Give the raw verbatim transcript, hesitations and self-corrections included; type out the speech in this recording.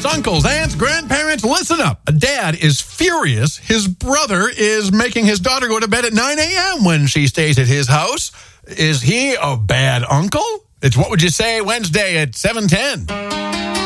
parents, uncles, aunts, grandparents, listen up. A dad is furious. His brother is making his daughter go to bed at nine a.m. when she stays at his house. Is he a bad uncle? It's What Would You Say Wednesday at seven ten.